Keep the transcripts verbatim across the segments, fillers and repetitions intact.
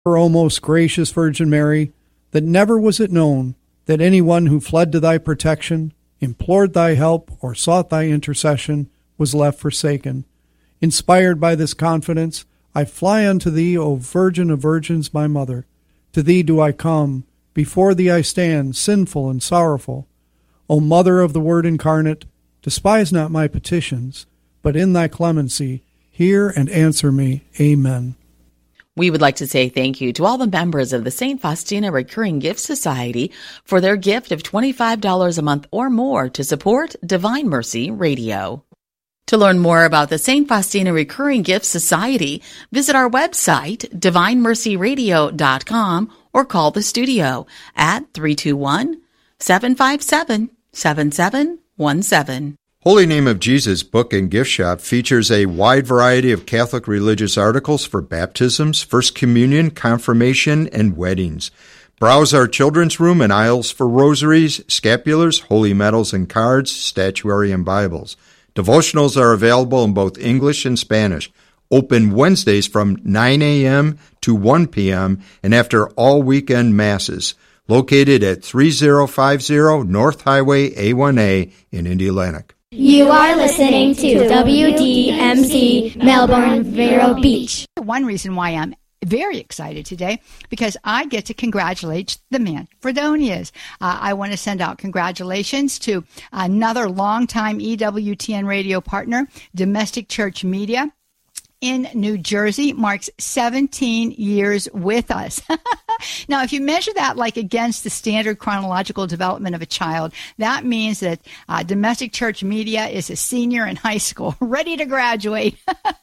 O most gracious Virgin Mary, that never was it known that anyone who fled to thy protection, implored thy help, or sought thy intercession was left forsaken. Inspired by this confidence, I fly unto thee, O Virgin of Virgins, my Mother. To thee do I come, before thee I stand, sinful and sorrowful. O Mother of the Word incarnate, despise not my petitions, but in thy clemency hear and answer me. Amen. We would like to say thank you to all the members of the Saint Faustina Recurring Gift Society for their gift of twenty-five dollars a month or more to support Divine Mercy Radio. To learn more about the Saint Faustina Recurring Gift Society, visit our website, divine mercy radio dot com, or call the studio at three two one, seven five seven, seven seven one seven. Holy Name of Jesus Book and Gift Shop features a wide variety of Catholic religious articles for baptisms, First Communion, confirmation, and weddings. Browse our children's room and aisles for rosaries, scapulars, holy medals and cards, statuary, and Bibles. Devotionals are available in both English and Spanish. Open Wednesdays from nine a.m. to one p.m. and after all weekend masses. Located at thirty fifty North Highway A one A in Indianapolis. You are listening to W D M C Melbourne Vero Beach. One reason why I'm very excited today, because I get to congratulate the Manfredonias. Uh, I want to send out congratulations to another longtime E W T N radio partner, Domestic Church Media in New Jersey, marks seventeen years with us. Now, if you measure that like against the standard chronological development of a child, that means that uh, Domestic Church Media is a senior in high school, ready to graduate.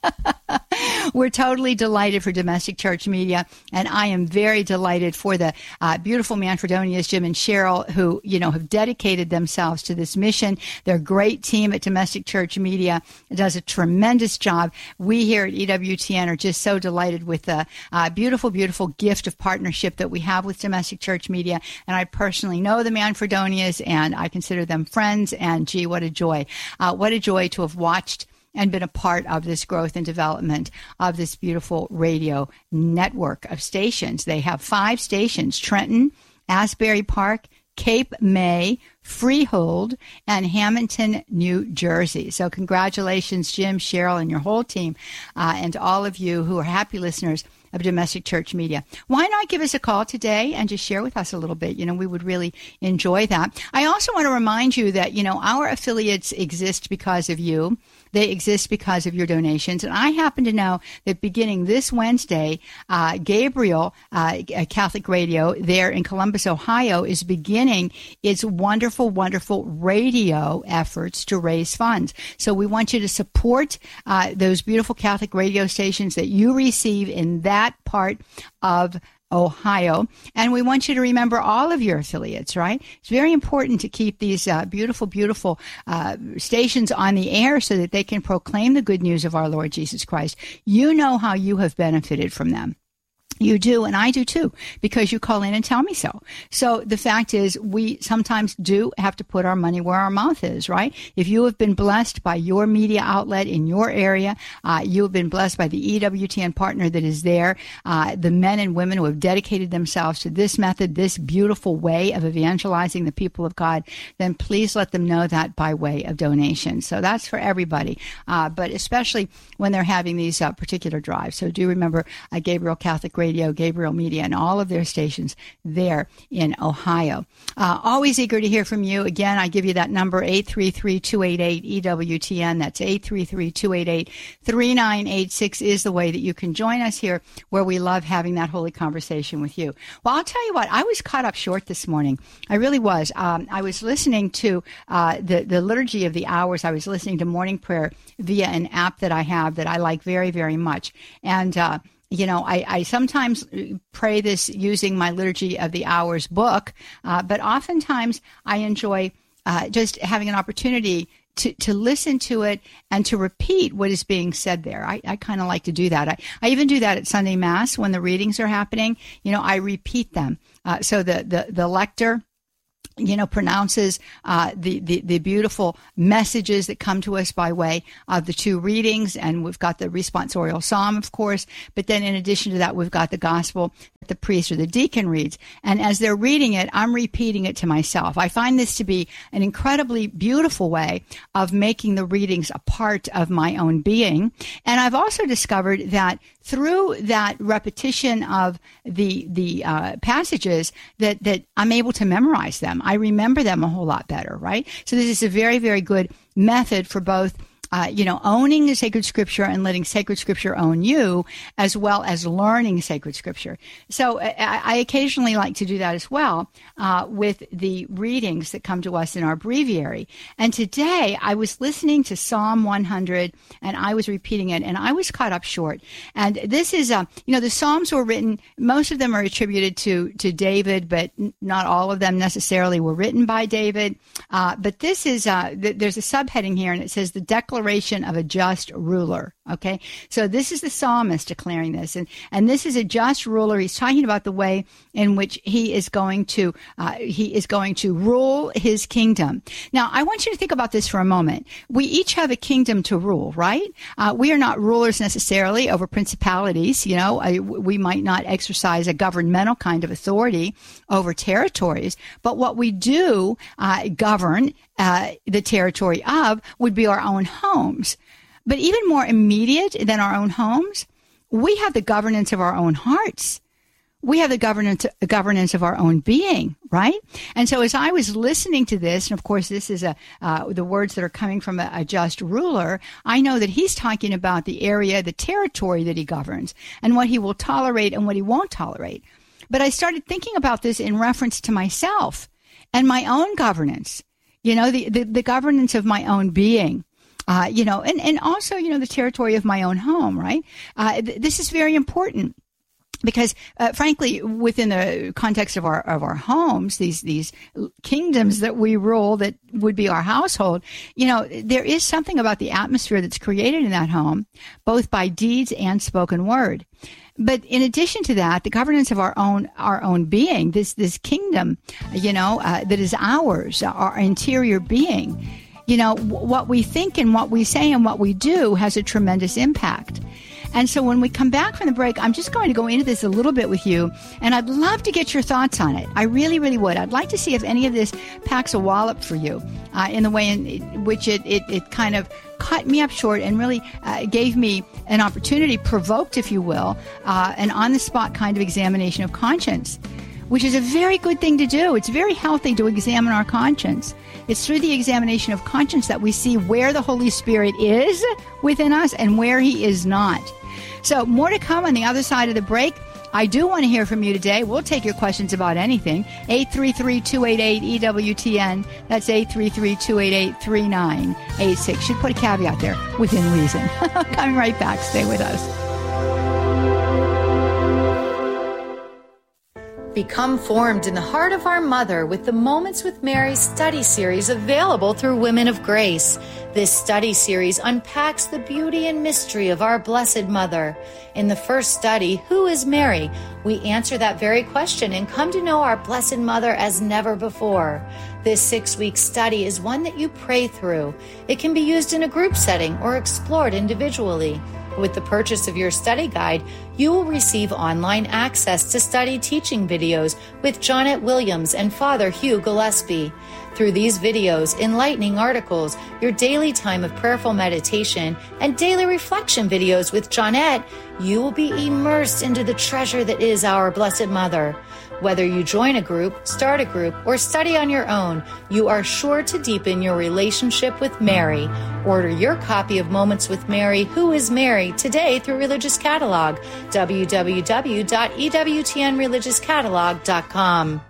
We're totally delighted for Domestic Church Media, and I am very delighted for the uh, beautiful Manfredonias, Jim and Cheryl, who, you know, have dedicated themselves to this mission. They're a great team at Domestic Church Media. It does a tremendous job. We here at E W T N are just so delighted with the uh, beautiful, beautiful gift of partnership that we have with Domestic Church Media. And I personally know the Manfredonias, and I consider them friends. And gee, what a joy. Uh, what a joy to have watched and been a part of this growth and development of this beautiful radio network of stations. They have five stations: Trenton, Asbury Park, Cape May, Freehold, and Hamilton, New Jersey. So congratulations, Jim, Cheryl, and your whole team, uh, and all of you who are happy listeners of Domestic Church Media. Why not give us a call today and just share with us a little bit? You know, we would really enjoy that. I also want to remind you that, you know, our affiliates exist because of you. They exist because of your donations. And I happen to know that beginning this Wednesday, uh, Gabriel uh, Catholic Radio there in Columbus, Ohio, is beginning its wonderful, wonderful radio efforts to raise funds. So we want you to support uh, those beautiful Catholic radio stations that you receive in that part of Ohio. And we want you to remember all of your affiliates, right? It's very important to keep these uh, beautiful, beautiful uh, stations on the air so that they can proclaim the good news of our Lord Jesus Christ. You know how you have benefited from them. You do, and I do too, because you call in and tell me so. So the fact is, we sometimes do have to put our money where our mouth is, right? If you have been blessed by your media outlet in your area, uh, you have been blessed by the E W T N partner that is there, uh, the men and women who have dedicated themselves to this method, this beautiful way of evangelizing the people of God, then please let them know that by way of donation. So that's for everybody, uh, but especially when they're having these uh, particular drives. So do remember uh, Gabriel Catholic Radio, Radio, Gabriel Media, and all of their stations there in Ohio. Uh, always eager to hear from you. Again, I give you that number, eight three three, two eight eight, E W T N. That's eight three three, two eight eight, three nine eight six is the way that you can join us here, where we love having that holy conversation with you. Well, I'll tell you what, I was caught up short this morning. I really was. Um, I was listening to uh, the, the Liturgy of the Hours. I was listening to morning prayer via an app that I have that I like very, very much. And uh You know, I, I sometimes pray this using my Liturgy of the Hours book, uh, but oftentimes I enjoy uh, just having an opportunity to, to listen to it and to repeat what is being said there. I, I kind of like to do that. I, I even do that at Sunday Mass when the readings are happening. You know, I repeat them. Uh, so the, the, the lector you know, pronounces uh, the, the the beautiful messages that come to us by way of the two readings. And we've got the responsorial psalm, of course. But then in addition to that, we've got the gospel that the priest or the deacon reads. And as they're reading it, I'm repeating it to myself. I find this to be an incredibly beautiful way of making the readings a part of my own being. And I've also discovered that through that repetition of the the uh, passages, that that I'm able to memorize them. I remember them a whole lot better, right? So this is a very, very good method for both, uh, you know, owning the sacred scripture and letting sacred scripture own you, as well as learning sacred scripture. So I, I occasionally like to do that as well uh, with the readings that come to us in our breviary. And today I was listening to Psalm one hundred and I was repeating it, and I was caught up short. And this is, uh, you know, the Psalms were written, most of them are attributed to, to David, but not all of them necessarily were written by David. Uh, but this is, uh, th- there's a subheading here, and it says the declaration of a just ruler. Okay. So this is the psalmist declaring this. And, and this is a just ruler. He's talking about the way in which he is going to, uh, he is going to rule his kingdom. Now, I want you to think about this for a moment. We each have a kingdom to rule, right? Uh, we are not rulers necessarily over principalities. You know, I, we might not exercise a governmental kind of authority over territories, but what we do uh, govern uh, the territory of would be our own homes. But even more immediate than our own homes, we have the governance of our own hearts. We have the governance, governance of our own being, right? And so as I was listening to this, and of course this is a, uh, the words that are coming from a, a just ruler, I know that he's talking about the area, the territory that he governs, and what he will tolerate and what he won't tolerate. But I started thinking about this in reference to myself and my own governance, you know, the, the, the governance of my own being. Uh, you know, and, and also, you know, the territory of my own home, right? Uh, th- this is very important because, uh, frankly, within the context of our of our homes, these these kingdoms that we rule, that would be our household, you know, there is something about the atmosphere that's created in that home, both by deeds and spoken word. But in addition to that, the governance of our own our own being, this this kingdom, you know, uh, that is ours, our interior being. You know, what we think and what we say and what we do has a tremendous impact. And so when we come back from the break, I'm just going to go into this a little bit with you, and I'd love to get your thoughts on it. I really, really would. I'd like to see if any of this packs a wallop for you uh, in the way in which it, it, it kind of caught me up short and really uh, gave me an opportunity, provoked, if you will, uh, an on-the-spot kind of examination of conscience, which is a very good thing to do. It's very healthy to examine our conscience. It's through the examination of conscience that we see where the Holy Spirit is within us and where he is not. So more to come on the other side of the break. I do want to hear from you today. We'll take your questions about anything. eight three three, two eight eight, E W T N. That's eight three three, two eight eight, three nine eight six. Should put a caveat there, within reason. Coming right back. Stay with us. Become formed in the heart of our mother with the Moments with Mary study series available through Women of Grace. This study series unpacks the beauty and mystery of our Blessed Mother. In the first study, Who is Mary? We answer that very question and come to know our Blessed Mother as never before. This six-week study is one that you pray through. It can be used in a group setting or explored individually. With the purchase of your study guide, you will receive online access to study teaching videos with Jonette Williams and Father Hugh Gillespie. Through these videos, enlightening articles, your daily time of prayerful meditation, and daily reflection videos with Jonette, you will be immersed into the treasure that is our Blessed Mother. Whether you join a group, start a group, or study on your own, you are sure to deepen your relationship with Mary. Order your copy of Moments with Mary, Who is Mary, today through Religious Catalog, w w w dot e w t n religious catalog dot com.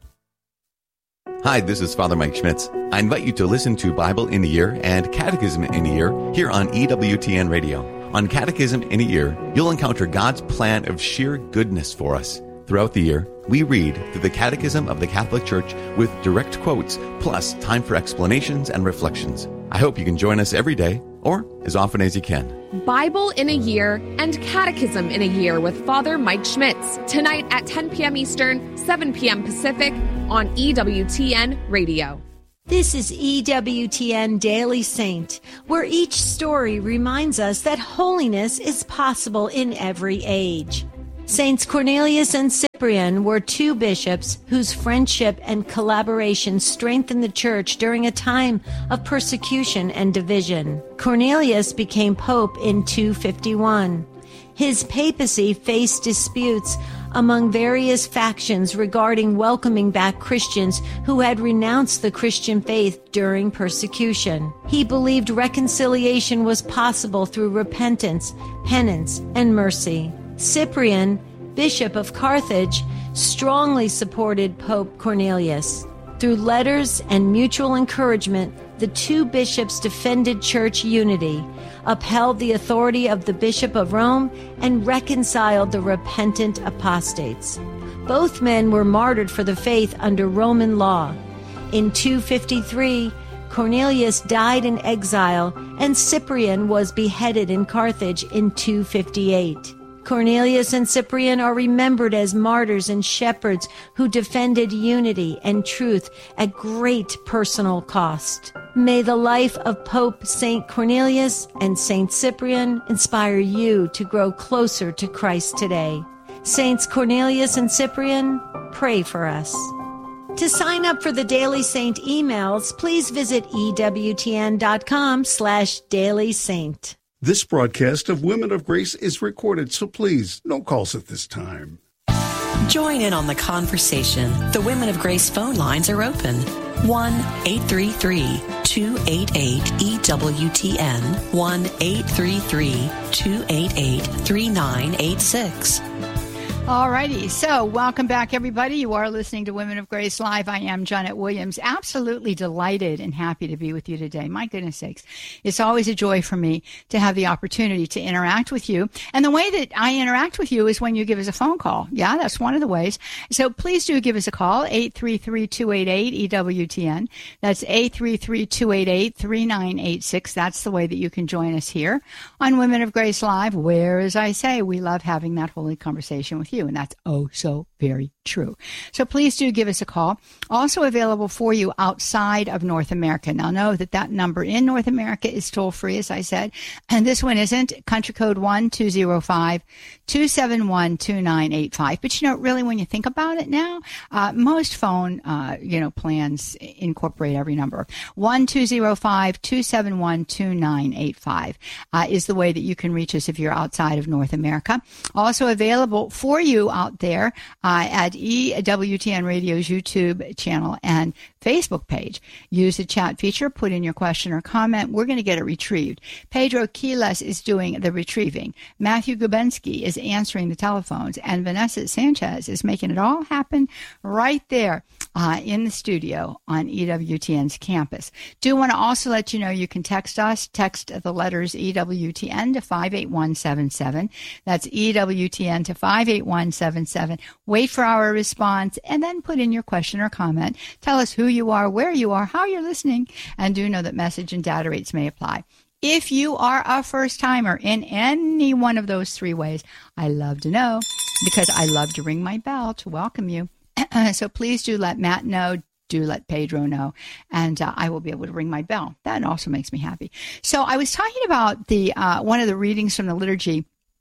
Hi, this is Father Mike Schmitz. I invite you to listen to Bible in a Year and Catechism in a Year here on E W T N Radio. On Catechism in a Year, you'll encounter God's plan of sheer goodness for us. Throughout the year, we read through the Catechism of the Catholic Church with direct quotes, plus time for explanations and reflections. I hope you can join us every day, or as often as you can. Bible in a Year and Catechism in a Year with Father Mike Schmitz, tonight at ten p.m. Eastern, seven p.m. Pacific, on E W T N Radio. This is E W T N Daily Saint, where each story reminds us that holiness is possible in every age. Saints Cornelius and Cyprian were two bishops whose friendship and collaboration strengthened the church during a time of persecution and division. Cornelius became pope in two fifty-one. His papacy faced disputes among various factions regarding welcoming back Christians who had renounced the Christian faith during persecution. He believed reconciliation was possible through repentance, penance, and mercy. Cyprian, Bishop of Carthage, strongly supported Pope Cornelius. Through letters and mutual encouragement, the two bishops defended church unity, upheld the authority of the Bishop of Rome, and reconciled the repentant apostates. Both men were martyred for the faith under Roman law. In two fifty-three, Cornelius died in exile, and Cyprian was beheaded in Carthage in two fifty-eight. Cornelius and Cyprian are remembered as martyrs and shepherds who defended unity and truth at great personal cost. May the life of Pope Saint Cornelius and Saint Cyprian inspire you to grow closer to Christ today. Saints Cornelius and Cyprian, pray for us. To sign up for the Daily Saint emails, please visit ewtn.com slash Daily Saint. This broadcast of Women of Grace is recorded, so please, no calls at this time. Join in on the conversation. The Women of Grace phone lines are open. one eight three three, two eight eight, E W T N, one eight three three, two eight eight, three nine eight six. All righty. So welcome back, everybody. You are listening to Women of Grace Live. I am Janet Williams. Absolutely delighted and happy to be with you today. My goodness sakes. It's always a joy for me to have the opportunity to interact with you. And the way that I interact with you is when you give us a phone call. Yeah, that's one of the ways. So please do give us a call, eight three three, two eight eight, E W T N. That's eight three three, two eight eight, three nine eight six. That's the way that you can join us here on Women of Grace Live, where, as I say, we love having that holy conversation with you. And that's oh so very true. So please do give us a call. Also available for you outside of North America. Now know that that number in North America is toll free, as I said, and this one isn't. Country code one two zero five, two seven one, two nine eight five. But you know, really, when you think about it now, uh, most phone, uh, you know, plans incorporate every number. one two zero five, two seven one, two nine eight five uh, is the way that you can reach us if you're outside of North America. Also available for you out there uh, at E W T N Radio's YouTube channel and Facebook page. Use the chat feature, put in your question or comment. We're going to get it retrieved. Pedro Quiles is doing the retrieving. Matthew Gubensky is answering the telephones, and Vanessa Sanchez is making it all happen right there uh, in the studio on E W T N's campus. Do want to also let you know you can text us. Text the letters E W T N to five eight one seven seven. That's E W T N to five eight one seven seven. Wait for our response and then put in your question or comment. Tell us who you are, where you are, how you're listening, and do know that message and data rates may apply. If you are a first-timer in any one of those three ways, I love to know, because I love to ring my bell to welcome you. So please do let Matt know. Do let Pedro know, and uh, I will be able to ring my bell. That also makes me happy. So I was talking about the uh, one of the readings from the liturgy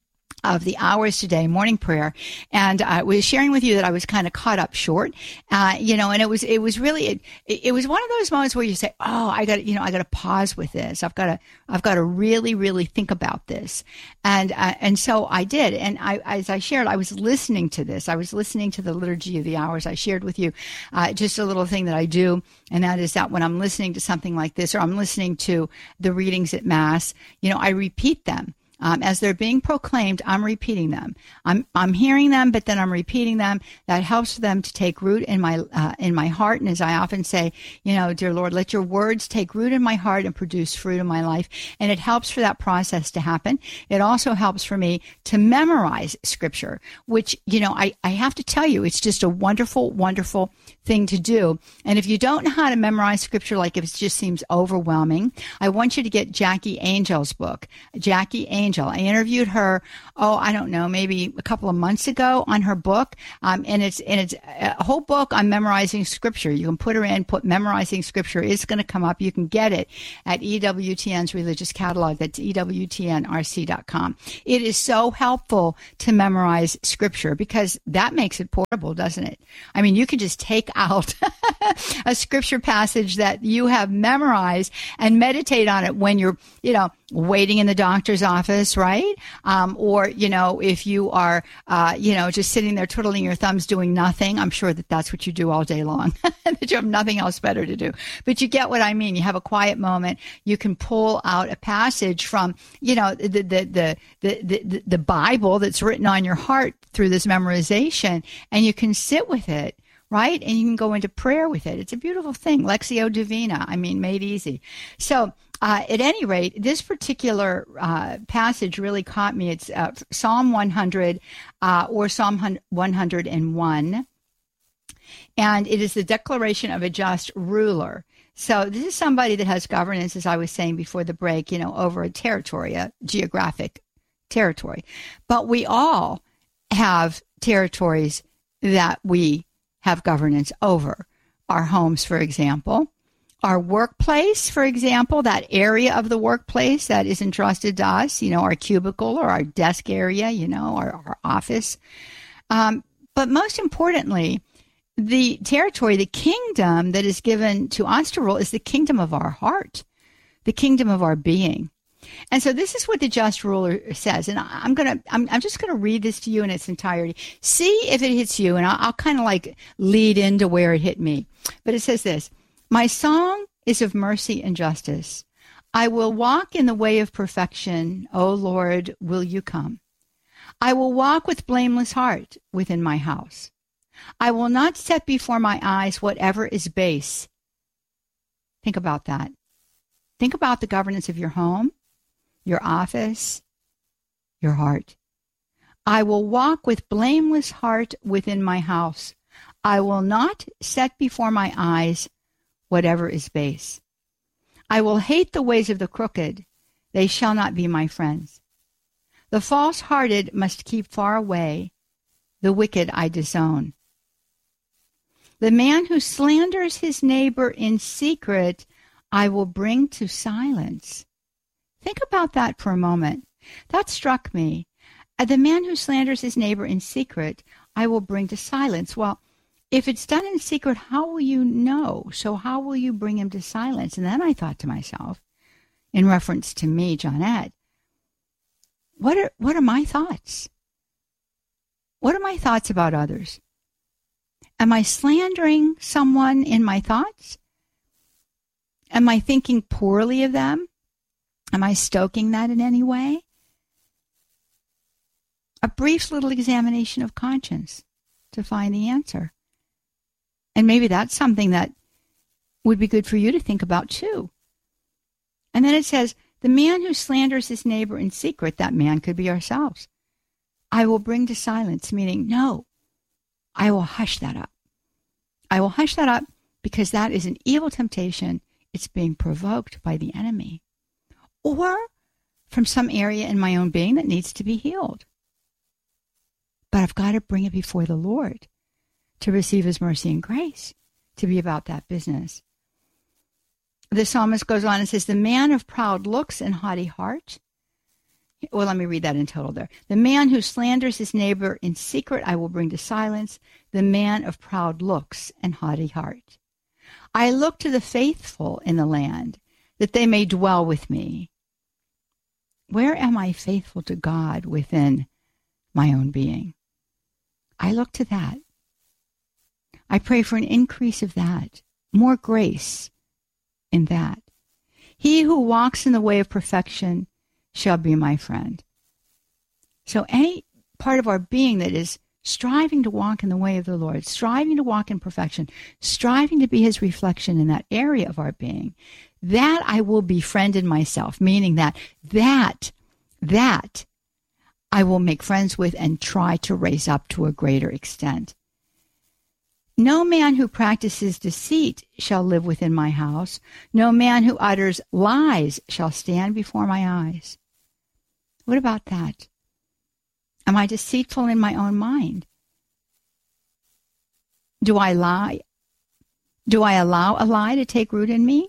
of the hours today, morning prayer, and I was sharing with you that I was kind of caught up short, uh, you know, and it was, it was really, it, it was one of those moments where you say, oh, I got, you know, I got to pause with this. I've got to, I've got to really, really think about this. And, uh, and so I did. And I, as I shared, I was listening to this. I was listening to the liturgy of the hours. I shared with you, uh, just a little thing that I do. And that is that when I'm listening to something like this, or I'm listening to the readings at Mass, you know, I repeat them. Um, as they're being proclaimed, I'm repeating them. I'm I'm hearing them, but then I'm repeating them. That helps them to take root in my uh, in my heart. And as I often say, you know, dear Lord, let your words take root in my heart and produce fruit in my life. And it helps for that process to happen. It also helps for me to memorize Scripture, which, you know, I, I have to tell you, it's just a wonderful, wonderful thing to do. And if you don't know how to memorize Scripture, like if it just seems overwhelming, I want you to get Jackie Angel's book. Jackie Angel Angel. I interviewed her, oh, I don't know, maybe a couple of months ago on her book. Um, and it's, and it's a whole book on memorizing scripture. You can put her in, put memorizing scripture. It's going to come up. You can get it at E W T N's religious catalog. That's E W T N R C dot com. It is so helpful to memorize scripture because that makes it portable, doesn't it? I mean, you can just take out a scripture passage that you have memorized and meditate on it when you're, you know, waiting in the doctor's office, right? Um, or, you know, if you are, uh, you know, just sitting there twiddling your thumbs doing nothing. I'm sure that that's what you do all day long, that you have nothing else better to do. But you get what I mean. You have a quiet moment. You can pull out a passage from, you know, the, the, the, the, the, the Bible that's written on your heart through this memorization, and you can sit with it. Right? And you can go into prayer with it. It's a beautiful thing. Lectio Divina. I mean, made easy. So, uh, at any rate, this particular uh, passage really caught me. It's uh, Psalm one hundred uh, or Psalm one hundred one. And it is the declaration of a just ruler. So this is somebody that has governance, as I was saying before the break, you know, over a territory, a geographic territory. But we all have territories that we have governance over. Our homes, for example, our workplace, for example, that area of the workplace that is entrusted to us, you know, our cubicle or our desk area, you know, our, our office. Um, but most importantly, the territory, the kingdom that is given to us to rule is the kingdom of our heart, the kingdom of our being. And so this is what the just ruler says. And I'm going to, I'm, I'm just going to read this to you in its entirety. See if it hits you. And I'll, I'll kind of like lead into where it hit me. But it says this: my song is of mercy and justice. I will walk in the way of perfection. O Lord, will you come? I will walk with blameless heart within my house. I will not set before my eyes whatever is base. Think about that. Think about the governance of your home, your office, your heart. I will walk with blameless heart within my house. I will not set before my eyes whatever is base. I will hate the ways of the crooked. They shall not be my friends. The false-hearted must keep far away. The wicked I disown. The man who slanders his neighbor in secret, I will bring to silence. Think about that for a moment. That struck me. The man who slanders his neighbor in secret, I will bring to silence. Well, if it's done in secret, how will you know? So how will you bring him to silence? And then I thought to myself, in reference to me, Johnette, what are, what are my thoughts? What are my thoughts about others? Am I slandering someone in my thoughts? Am I thinking poorly of them? Am I stoking that in any way? A brief little examination of conscience to find the answer. And maybe that's something that would be good for you to think about too. And then it says, the man who slanders his neighbor in secret, that man could be ourselves, I will bring to silence, meaning, no, I will hush that up. I will hush that up because that is an evil temptation. It's being provoked by the enemy. Or from some area in my own being that needs to be healed. But I've got to bring it before the Lord to receive his mercy and grace, to be about that business. The psalmist goes on and says, the man of proud looks and haughty heart. Well, let me read that in total there. The man who slanders his neighbor in secret, I will bring to silence. The man of proud looks and haughty heart. I look to the faithful in the land, that they may dwell with me. Where am I faithful to God within my own being? I look to that. I pray for an increase of that, more grace in that. He who walks in the way of perfection shall be my friend. So any part of our being that is striving to walk in the way of the Lord, striving to walk in perfection, striving to be his reflection in that area of our being, that I will befriend in myself, meaning that, that, that I will make friends with and try to raise up to a greater extent. No man who practices deceit shall live within my house. No man who utters lies shall stand before my eyes. What about that? Am I deceitful in my own mind? Do I lie? Do I allow a lie to take root in me?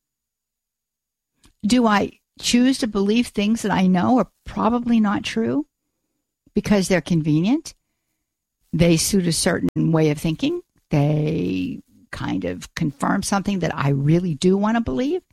Do I choose to believe things that I know are probably not true because they're convenient? They suit a certain way of thinking. They kind of confirm something that I really do want to believe.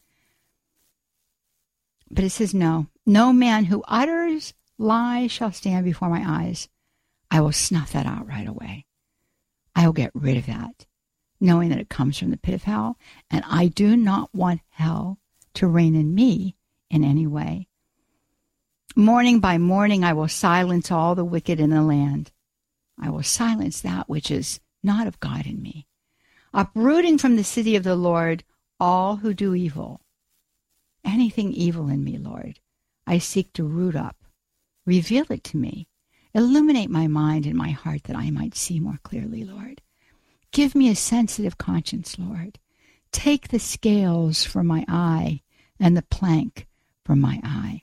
But it says, no, no man who utters lies shall stand before my eyes. I will snuff that out right away. I will get rid of that, knowing that it comes from the pit of hell. And I do not want hell to reign in me in any way. Morning by morning, I will silence all the wicked in the land. I will silence that which is not of God in me. Uprooting from the city of the Lord all who do evil. Anything evil in me, Lord, I seek to root up. Reveal it to me. Illuminate my mind and my heart that I might see more clearly, Lord. Give me a sensitive conscience, Lord. Take the scales from my eye and the plank from my eye.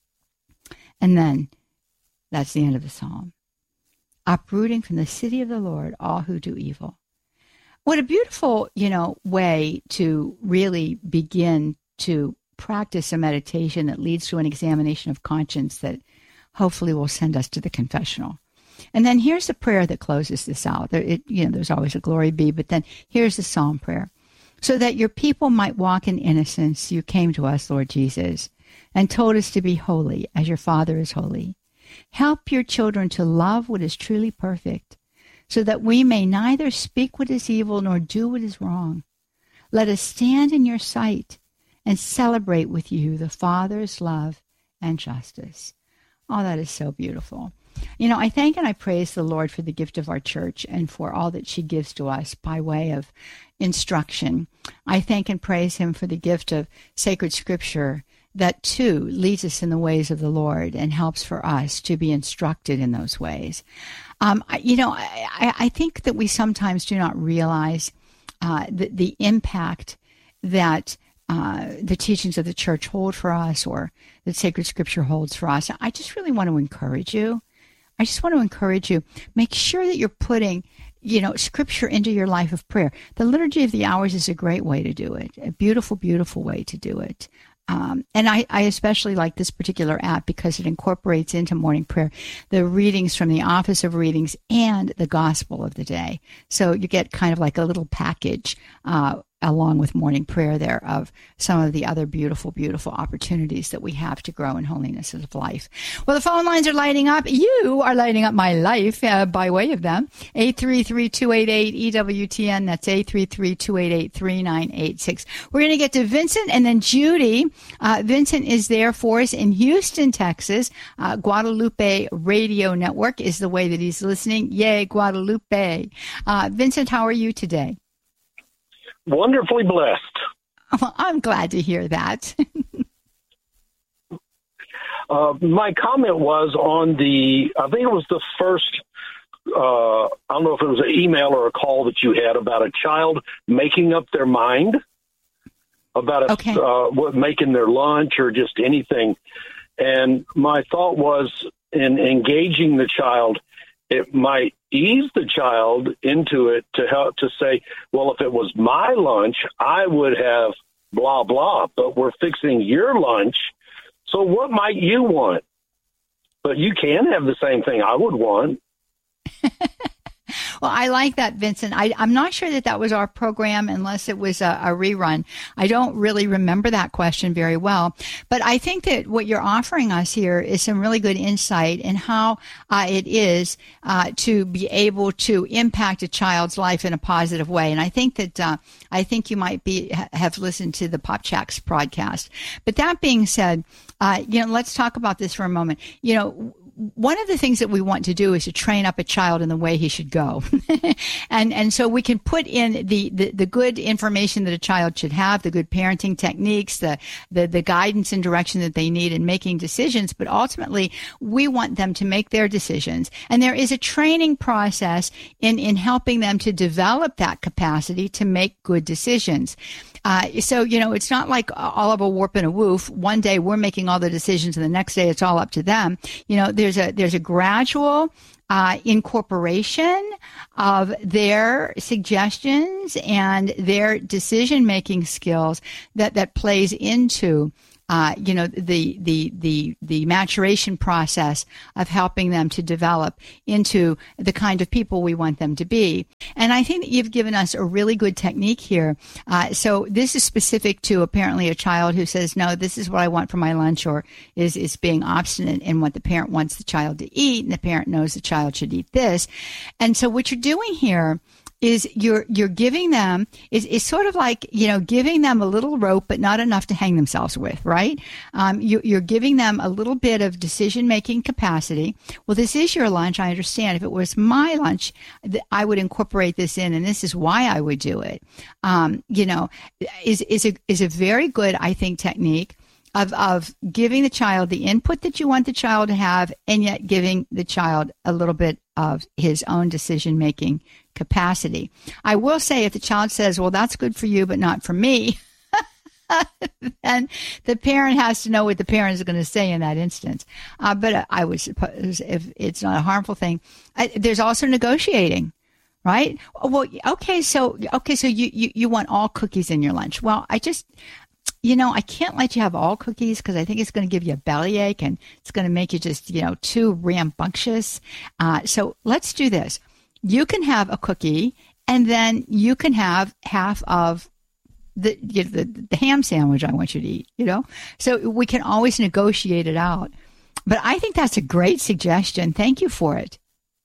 And then, that's the end of the psalm. Uprooting from the city of the Lord all who do evil. What a beautiful, you know, way to really begin to practice a meditation that leads to an examination of conscience that hopefully will send us to the confessional. And then here's the prayer that closes this out. There, it, you know, there's always a glory be, but then here's the psalm prayer. So that your people might walk in innocence, you came to us, Lord Jesus, and told us to be holy as your Father is holy. Help your children to love what is truly perfect, so that we may neither speak what is evil nor do what is wrong. Let us stand in your sight and celebrate with you the Father's love and justice. Oh, that is so beautiful. You know, I thank and I praise the Lord for the gift of our church and for all that she gives to us by way of instruction. I thank and praise him for the gift of sacred scripture that, too, leads us in the ways of the Lord and helps for us to be instructed in those ways. Um, you know, I, I think that we sometimes do not realize uh, the, the impact that uh, the teachings of the church hold for us or that sacred scripture holds for us. I just really want to encourage you. I just want to encourage you. Make sure that you're putting, you know, scripture into your life of prayer. The Liturgy of the Hours is a great way to do it, a beautiful, beautiful way to do it. Um, and I, I especially like this particular app because it incorporates into morning prayer the readings from the Office of Readings and the Gospel of the day. So you get kind of like a little package uh, along with morning prayer there of some of the other beautiful, beautiful opportunities that we have to grow in holiness of life. Well, the phone lines are lighting up. You are lighting up my life uh, by way of them. eight three three, two eight eight, E W T N. That's eight three three, two eight eight, three nine eight six. We're going to get to Vincent and then Judy. Uh, Vincent is there for us in Houston, Texas. Uh, Guadalupe Radio Network is the way that he's listening. Yay, Guadalupe. Uh, Vincent, how are you today? Wonderfully blessed. Well, I'm glad to hear that. uh, my comment was on the, I think it was the first, uh, I don't know if it was an email or a call that you had about a child making up their mind about a, okay. uh, what, making their lunch or just anything. And my thought was in engaging the child, it might ease the child into it to help to say, well, if it was my lunch, I would have blah, blah, but we're fixing your lunch. So what might you want? But you can have the same thing I would want. Well, I like that, Vincent. I, I'm not sure that that was our program unless it was a, a rerun. I don't really remember that question very well. But I think that what you're offering us here is some really good insight in how uh, it is uh, to be able to impact a child's life in a positive way. And I think that uh, I think you might be have listened to the Popchaks broadcast. But that being said, uh, you know, let's talk about this for a moment. You know, one of the things that we want to do is to train up a child in the way he should go. and and so we can put in the, the, the good information that a child should have, the good parenting techniques, the, the, the guidance and direction that they need in making decisions. But ultimately, we want them to make their decisions. And there is a training process in, in helping them to develop that capacity to make good decisions. Uh, so, you know, it's not like all of a warp and a woof. One day we're making all the decisions and the next day it's all up to them. You know, there's a, there's a gradual, uh, incorporation of their suggestions and their decision-making skills that, that plays into Uh, you know, the, the, the, the maturation process of helping them to develop into the kind of people we want them to be. And I think that you've given us a really good technique here. Uh, so this is specific to apparently a child who says, no, this is what I want for my lunch, or is, is being obstinate in what the parent wants the child to eat, and the parent knows the child should eat this. And so what you're doing here is you're you're giving them is is sort of like, you know, giving them a little rope, but not enough to hang themselves with, right? Um, you, you're giving them a little bit of decision making capacity. Well, this is your lunch. I understand. If it was my lunch, I would incorporate this in, and this is why I would do it. Um, you know, is is a is a very good, I think, technique of of giving the child the input that you want the child to have, and yet giving the child a little bit of his own decision making capacity. I will say, if the child says, well, that's good for you, but not for me, then the parent has to know what the parent is going to say in that instance. Uh, but I would suppose if it's not a harmful thing, I, there's also negotiating, right? Well, okay, so, okay, so you, you, you want all cookies in your lunch. Well, I just, you know, I can't let you have all cookies because I think it's going to give you a bellyache and it's going to make you just, you know, too rambunctious. Uh, so let's do this. You can have a cookie, and then you can have half of the, you know, the the ham sandwich I want you to eat, you know? So we can always negotiate it out. But I think that's a great suggestion. Thank you for it.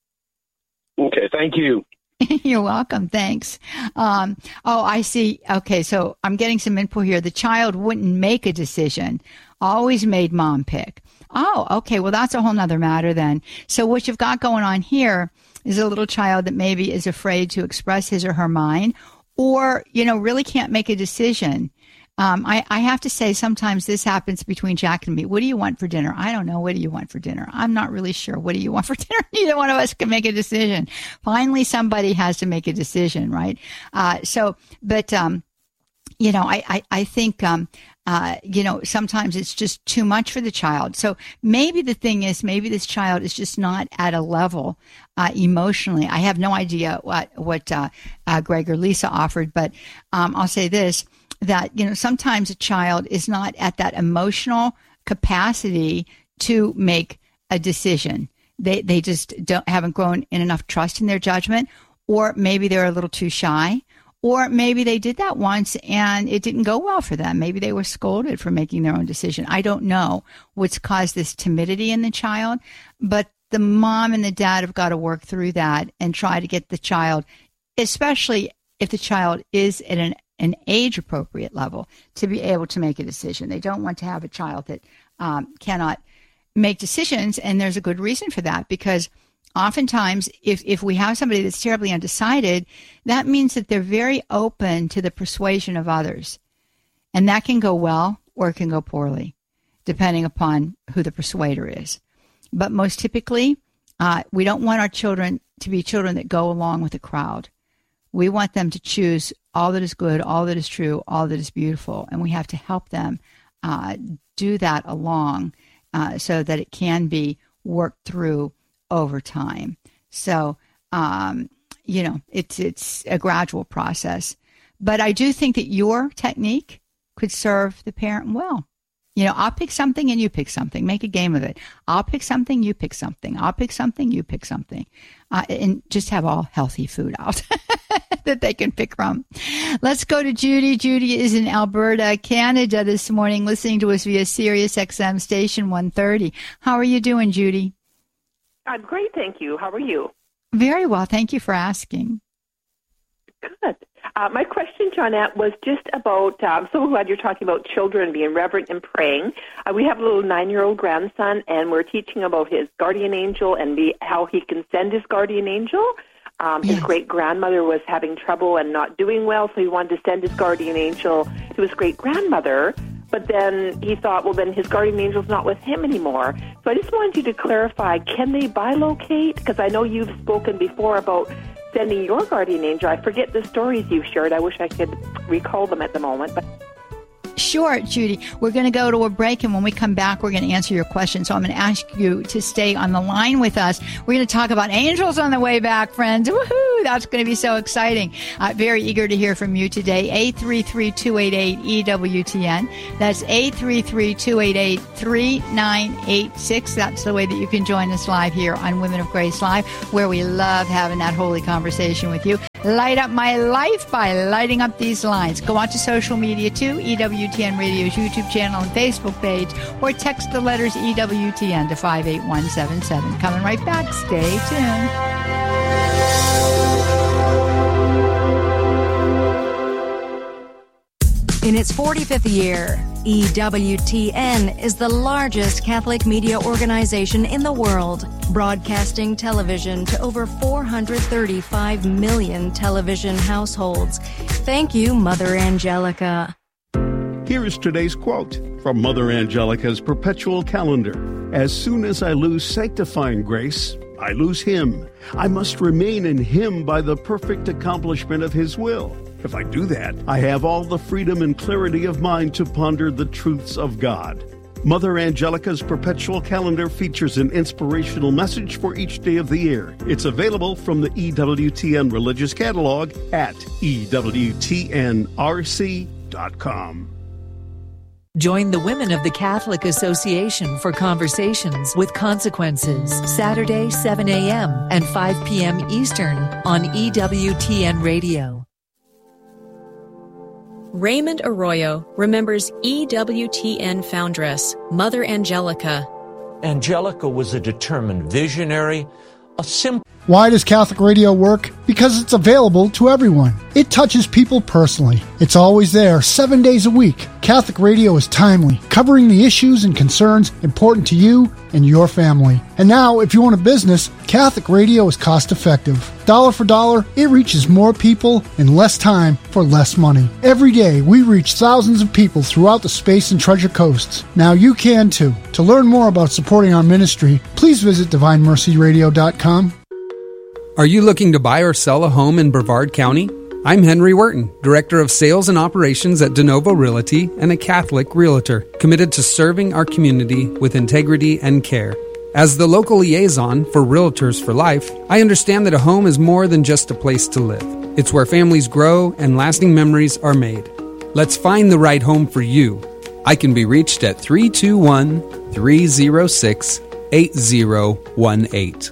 Okay, thank you. You're welcome. Thanks. Um, oh, I see. Okay, so I'm getting some info here. The child wouldn't make a decision, always made mom pick. Oh, okay. Well, that's a whole nother matter then. So what you've got going on here is a little child that maybe is afraid to express his or her mind, or, you know, really can't make a decision. Um, I, I have to say, sometimes this happens between Jack and me. What do you want for dinner? I don't know. What do you want for dinner? I'm not really sure. What do you want for dinner? Neither one of us can make a decision. Finally, somebody has to make a decision, right? Uh, so, but, um, you know, I, I, I think, um, uh, you know, sometimes it's just too much for the child. So maybe the thing is, maybe this child is just not at a level, uh, emotionally. I have no idea what, what, uh, uh, Greg or Lisa offered, but, um, I'll say this, that, you know, sometimes a child is not at that emotional capacity to make a decision. They, they just don't, haven't grown in enough trust in their judgment, or maybe they're a little too shy. Or maybe they did that once and it didn't go well for them. Maybe they were scolded for making their own decision. I don't know what's caused this timidity in the child, but the mom and the dad have got to work through that and try to get the child, especially if the child is at an, an age-appropriate level, to be able to make a decision. They don't want to have a child that um, cannot make decisions, and there's a good reason for that, because oftentimes, if, if we have somebody that's terribly undecided, that means that they're very open to the persuasion of others. And that can go well or it can go poorly, depending upon who the persuader is. But most typically, uh, we don't want our children to be children that go along with the crowd. We want them to choose all that is good, all that is true, all that is beautiful. And we have to help them uh, do that along uh, so that it can be worked through over time. So, um, you know, it's it's a gradual process. But I do think that your technique could serve the parent well. You know, I'll pick something and you pick something. Make a game of it. I'll pick something, you pick something. I'll pick something, you pick something. Uh, and just have all healthy food out that they can pick from. Let's go to Judy. Judy is in Alberta, Canada this morning, listening to us via Sirius X M Station one thirty. How are you doing, Judy? I'm great, thank you. How are you? Very well. Thank you for asking. Good. Uh, my question, Johnette, was just about, uh, I'm so glad you're talking about children being reverent and praying. Uh, we have a little nine-year-old grandson, and we're teaching about his guardian angel and the, how he can send his guardian angel. Um, his yes. great-grandmother was having trouble and not doing well, so he wanted to send his guardian angel to his great-grandmother. But then he thought, well, then his guardian angel's not with him anymore. So I just wanted you to clarify, can they bilocate? Because I know you've spoken before about sending your guardian angel. I forget the stories you've shared. I wish I could recall them at the moment. But Sure, Judy. We're going to go to a break, and when we come back, we're going to answer your question. So I'm going to ask you to stay on the line with us. We're going to talk about angels on the way back, friends. Woohoo! That's going to be so exciting. Uh, very eager to hear from you today. eight three three, two eight eight, E W T N. That's eight three three, two eight eight, three nine eight six. That's the way that you can join us live here on Women of Grace Live, where we love having that holy conversation with you. Light up my life by lighting up these lines. Go on to social media too, E W T N Radio's YouTube channel and Facebook page, or text the letters E W T N to five eight one seven seven. Coming right back. Stay tuned. In its forty-fifth year, E W T N is the largest Catholic media organization in the world, broadcasting television to over four hundred thirty-five million television households. Thank you, Mother Angelica. Here is today's quote from Mother Angelica's perpetual calendar. As soon as I lose sanctifying grace, I lose Him. I must remain in Him by the perfect accomplishment of His will. If I do that, I have all the freedom and clarity of mind to ponder the truths of God. Mother Angelica's perpetual calendar features an inspirational message for each day of the year. It's available from the E W T N Religious Catalog at E W T N R C dot com. Join the Women of the Catholic Association for Conversations with Consequences, Saturday, seven a.m. and five p.m. Eastern on E W T N Radio. Raymond Arroyo remembers E W T N foundress, Mother Angelica. Angelica was a determined visionary, a simple... Why does Catholic radio work? Because it's available to everyone. It touches people personally. It's always there, seven days a week. Catholic radio is timely, covering the issues and concerns important to you and your family. And now, if you own a business, Catholic radio is cost-effective. Dollar for dollar, it reaches more people in less time for less money. Every day, we reach thousands of people throughout the Space and Treasure Coasts. Now you can too. To learn more about supporting our ministry, please visit divine mercy radio dot com. Are you looking to buy or sell a home in Brevard County? I'm Henry Wharton, Director of Sales and Operations at DeNovo Realty and a Catholic Realtor, committed to serving our community with integrity and care. As the local liaison for Realtors for Life, I understand that a home is more than just a place to live. It's where families grow and lasting memories are made. Let's find the right home for you. I can be reached at three two one, three zero six, eight zero one eight.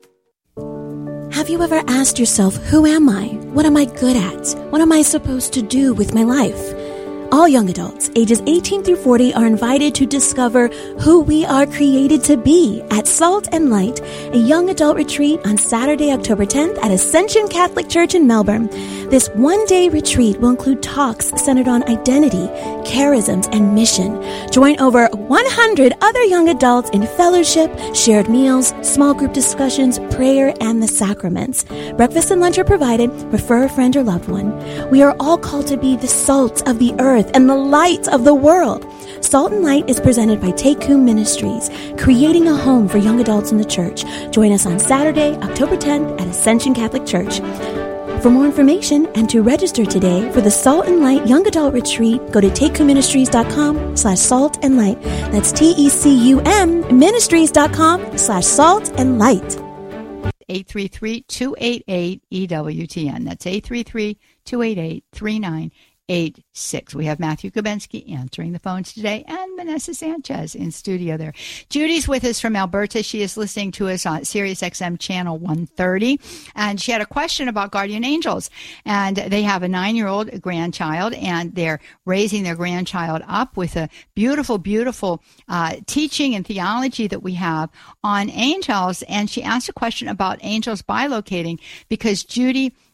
Have you ever asked yourself, who am I? What am I good at? What am I supposed to do with my life? All young adults, ages eighteen through forty, are invited to discover who we are created to be at Salt and Light, a young adult retreat on Saturday, October tenth at Ascension Catholic Church in Melbourne. This one-day retreat will include talks centered on identity, charisms, and mission. Join over one hundred other young adults in fellowship, shared meals, small group discussions, prayer, and the sacraments. Breakfast and lunch are provided. Refer a friend or loved one. We are all called to be the salt of the earth and the light of the world. Salt and Light is presented by Tekum Ministries, creating a home for young adults in the church. Join us on Saturday, October tenth at Ascension Catholic Church. For more information and to register today for the Salt and Light Young Adult Retreat, go to tekumministries.com slash salt and light. That's T-E-C-U-M ministries.com slash salt and light. eight three three, two eight eight, E W T N. That's eight three three, two eight eight, three nine eight six. We have Matthew Kubensky answering the phones today and Vanessa Sanchez in studio there. Judy's with us from Alberta. She is listening to us on Sirius X M channel one thirty, and she had a question about guardian angels. And they have a nine-year-old grandchild, and they're raising their grandchild up with a beautiful, beautiful uh, teaching and theology that we have on angels. And she asked a question about angels bilocating because Judy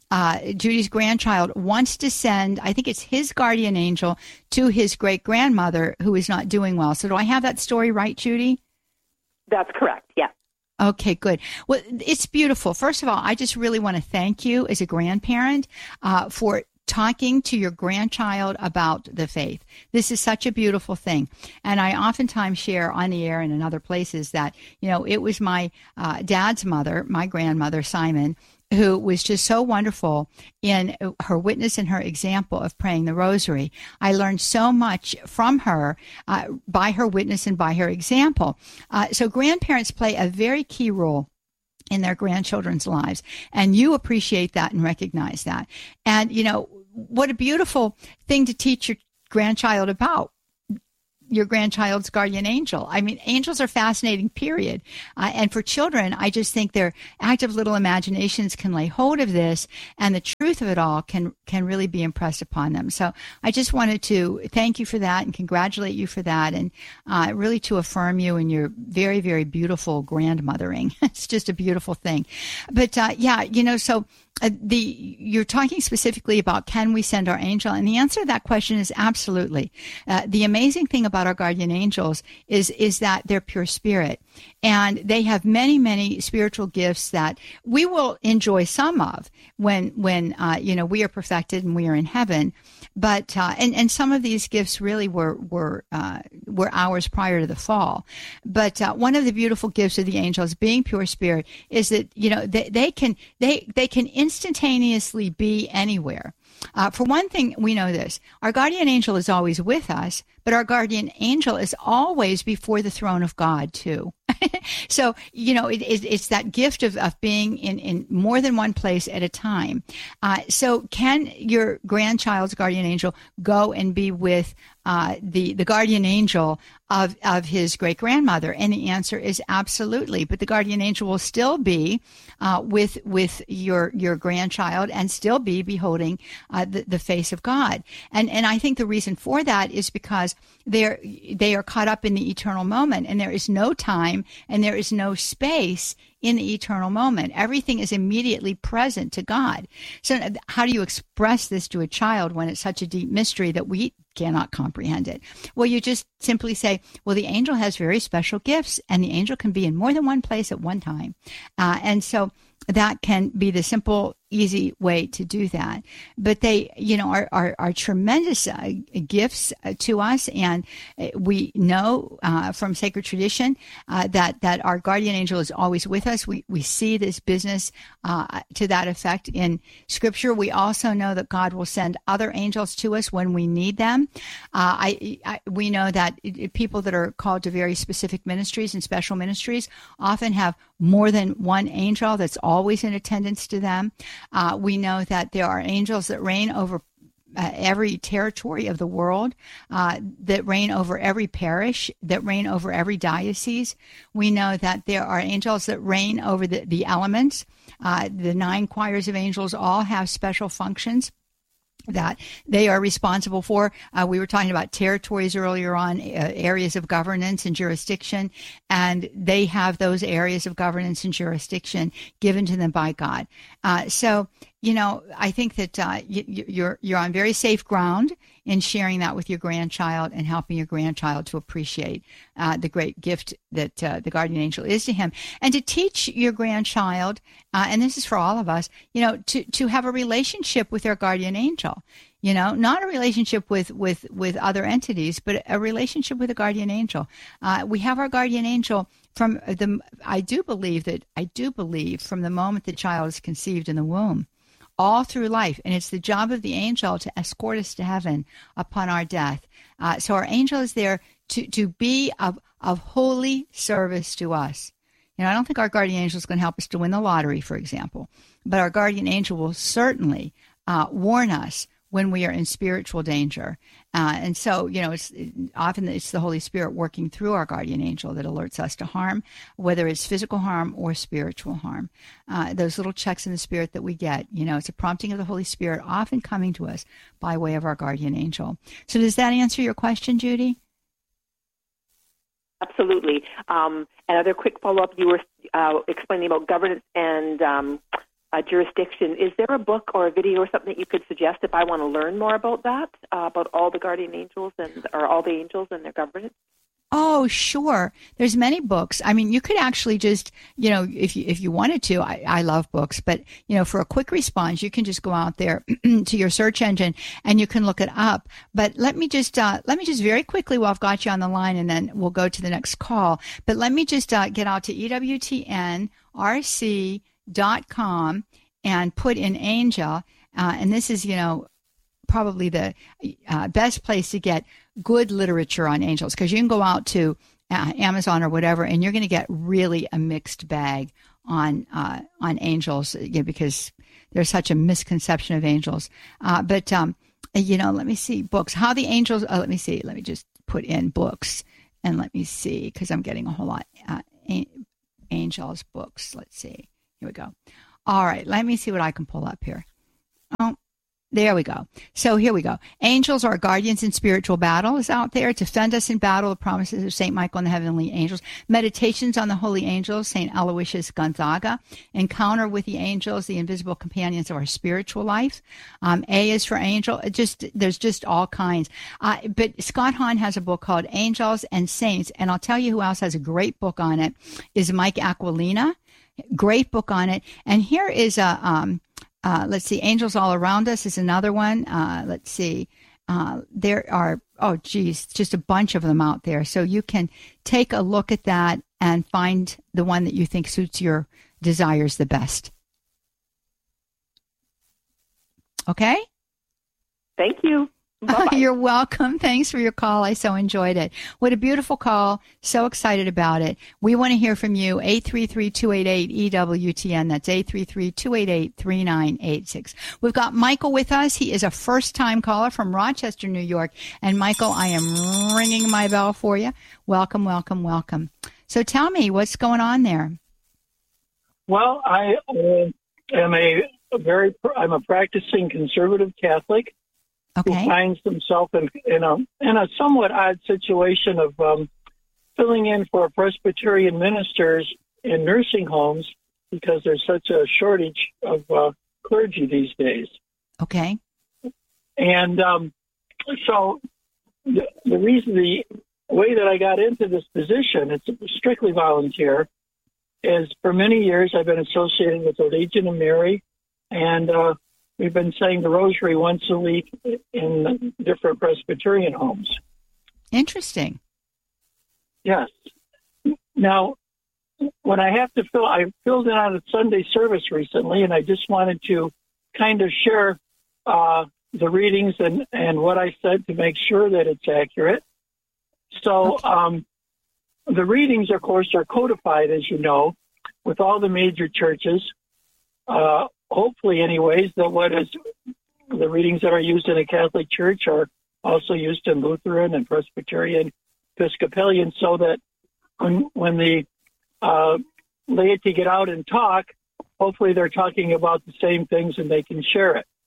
uh, Judy's grandchild wants to send, I think it's his guardian angel, to his great-grandmother who is not doing well. So do I have that story right, Judy? That's correct, yeah. Okay, good. Well, it's beautiful. First of all, I just really want to thank you as a grandparent uh, for talking to your grandchild about the faith. This is such a beautiful thing. And I oftentimes share on the air and in other places that, you know, it was my uh, dad's mother, my grandmother, Simon, who was just so wonderful in her witness and her example of praying the rosary. I learned so much from her uh, by her witness and by her example. Uh, so grandparents play a very key role in their grandchildren's lives. And you appreciate that and recognize that. And, you know, what a beautiful thing to teach your grandchild about. Your grandchild's guardian angel. I mean, angels are fascinating, period. Uh, and for children, I just think their active little imaginations can lay hold of this, and the truth of it all can can really be impressed upon them. So I just wanted to thank you for that and congratulate you for that, and uh, really to affirm you in your very, very beautiful grandmothering. It's just a beautiful thing. But uh, yeah, you know, so Uh, the you're talking specifically about can we send our angel, and the answer to that question is absolutely. Uh, the amazing thing about our guardian angels is is that they're pure spirit, and they have many many spiritual gifts that we will enjoy some of when when uh, you know we are perfected and we are in heaven. But uh, and and some of these gifts really were were uh, were ours prior to the fall. But uh, one of the beautiful gifts of the angels, being pure spirit, is that you know they, they can they they can instantaneously be anywhere. Uh, for one thing, we know this: our guardian angel is always with us, but our guardian angel is always before the throne of God too. So, you know, it, it, it's that gift of, of being in, in more than one place at a time. Uh, so can your grandchild's guardian angel go and be with uh, the, the guardian angel of, of his great-grandmother? And the answer is absolutely. But the guardian angel will still be uh, with with your your grandchild and still be beholding uh, the, the face of God. And and I think the reason for that is because they're they are caught up in the eternal moment, and there is no time and there is no space in the eternal moment. Everything is immediately present to God. So how do you express this to a child when it's such a deep mystery that we cannot comprehend it? Well, you just simply say, well, the angel has very special gifts, and the angel can be in more than one place at one time. Uh, and so that can be the simple, easy way to do that. But they, you know, are, are, are tremendous uh, gifts uh, to us. And we know uh, from sacred tradition uh, that, that our guardian angel is always with us. We, we see this business uh, to that effect in Scripture. We also know that God will send other angels to us when we need them. Uh, I, I, we know that it, people that are called to very specific ministries and special ministries often have more than one angel that's always in attendance to them. Uh, we know that there are angels that reign over uh, every territory of the world, uh, that reign over every parish, that reign over every diocese. We know that there are angels that reign over the, the elements. Uh, the nine choirs of angels all have special functions that they are responsible for. Uh, we were talking about territories earlier on, uh, areas of governance and jurisdiction, and they have those areas of governance and jurisdiction given to them by God. Uh, so, you know, I think that uh, you, you're you're on very safe ground in sharing that with your grandchild and helping your grandchild to appreciate uh, the great gift that uh, the guardian angel is to him, and to teach your grandchild, uh, and this is for all of us, you know, to to have a relationship with their guardian angel. You know, not a relationship with, with, with other entities, but a relationship with a guardian angel. Uh, we have our guardian angel from the, I do believe that, I do believe from the moment the child is conceived in the womb, all through life. And it's the job of the angel to escort us to heaven upon our death. Uh, so our angel is there to, to be of, of holy service to us. You know, I don't think our guardian angel is going to help us to win the lottery, for example, but our guardian angel will certainly uh, warn us when we are in spiritual danger. Uh, and so, you know, it's often it's the Holy Spirit working through our guardian angel that alerts us to harm, whether it's physical harm or spiritual harm. Uh, those little checks in the spirit that we get, you know, it's a prompting of the Holy Spirit often coming to us by way of our guardian angel. So does that answer your question, Judy? Absolutely. Um, another quick follow-up, you were uh, explaining about governance and um, uh, jurisdiction. Is there a book or a video or something that you could suggest if I want to learn more about that, uh, about all the guardian angels and or all the angels and their governance? Oh, sure. There's many books. I mean, you could actually just, you know, if you if you wanted to, I, I love books, but, you know, for a quick response, you can just go out there to your search engine and you can look it up. But let me just, uh, let me just very quickly, while I've got you on the line, and then we'll go to the next call. But let me just uh, get out to E W T N R C dot com and put in angel. Uh, and this is, you know, probably the uh, best place to get good literature on angels, because you can go out to uh, Amazon or whatever, and you're going to get really a mixed bag on uh, on angels, you know, because there's such a misconception of angels. Uh, but um, you know, let me see books. How the angels. Uh, let me see. Let me just put in books, and let me see, because I'm getting a whole lot. Uh, angels books. Let's see. Here we go. All right. Let me see what I can pull up here. Oh. There we go. So here we go. Angels are guardians in spiritual battles out there. Defend us in battle, the promises of Saint Michael and the heavenly angels. Meditations on the holy angels, Saint Aloysius Gonzaga. Encounter with the angels, the invisible companions of our spiritual life. Um, A is for angel. It just There's just all kinds. Uh, but Scott Hahn has a book called Angels and Saints. And I'll tell you who else has a great book on it is Mike Aquilina. Great book on it. And here is a... Um, Uh, let's see, Angels All Around Us is another one. Uh, let's see. Uh, there are, oh, geez, just a bunch of them out there. So you can take a look at that and find the one that you think suits your desires the best. Okay? Thank you. Bye-bye. You're welcome. Thanks for your call. I so enjoyed it. What a beautiful call. So excited about it. We want to hear from you. eight three three, two eight eight, E W T N. That's eight three three, two eight eight, three nine eight six. We've got Michael with us. He is a first-time caller from Rochester, New York. And, Michael, I am ringing my bell for you. Welcome, welcome, welcome. So tell me, what's going on there? Well, I uh, am a, a very, I'm a practicing conservative Catholic. Okay. Who finds himself in, in a in a somewhat odd situation of um, filling in for Presbyterian ministers in nursing homes because there's such a shortage of uh, clergy these days. Okay. And um, so the, the reason, the way that I got into this position, it's strictly volunteer, is for many years I've been associated with the Legion of Mary, and uh, we've been saying the rosary once a week in different Presbyterian homes. Interesting. Yes. Now, when I have to fill, I filled in on a Sunday service recently, and I just wanted to kind of share uh, the readings and, and what I said to make sure that it's accurate. So okay. um, the readings, of course, are codified, as you know, with all the major churches. Uh, hopefully, anyways, that what is the readings that are used in a Catholic church are also used in Lutheran and Presbyterian, Episcopalian, so that when when the uh, laity get out and talk, hopefully they're talking about the same things and they can share it.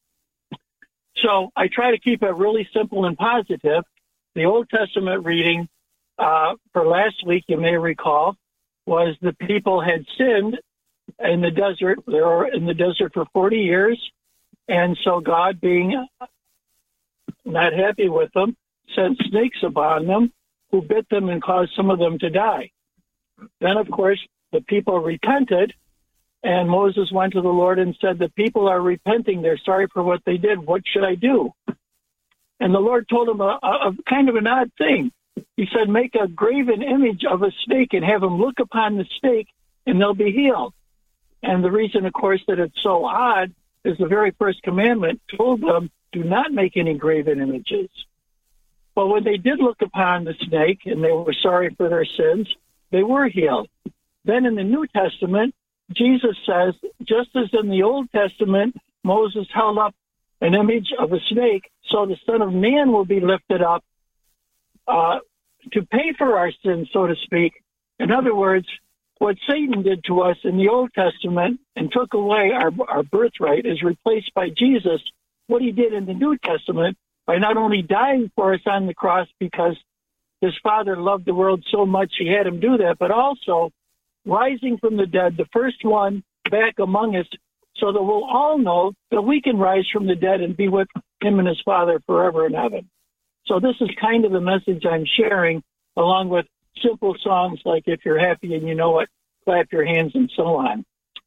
So I try to keep it really simple and positive. The Old Testament reading uh, for last week, you may recall, was the people had sinned in the desert. They were in the desert for forty years. And so God, being not happy with them, sent snakes upon them who bit them and caused some of them to die. Then, of course, the people repented, and Moses went to the Lord and said, the people are repenting. They're sorry for what they did. What should I do? And the Lord told him a, a, a kind of an odd thing. He said, make a graven image of a snake and have them look upon the snake, and they'll be healed. And the reason, of course, that it's so odd is the very first commandment told them, do not make any graven images. But when they did look upon the snake and they were sorry for their sins, they were healed. Then in the New Testament, Jesus says, just as in the Old Testament, Moses held up an image of a snake, so the Son of Man will be lifted up uh, to pay for our sins, so to speak. In other words, what Satan did to us in the Old Testament and took away our, our birthright is replaced by Jesus, what he did in the New Testament, by not only dying for us on the cross because his Father loved the world so much he had him do that, but also rising from the dead, the first one back among us so that we'll all know that we can rise from the dead and be with him and his Father forever in heaven. So this is kind of the message I'm sharing, along with simple songs like If You're Happy and You Know It, Clap Your Hands, and so on.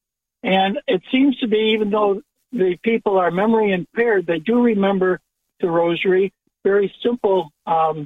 And it seems to be, even though the people are memory impaired, they do remember the rosary. Very simple, um,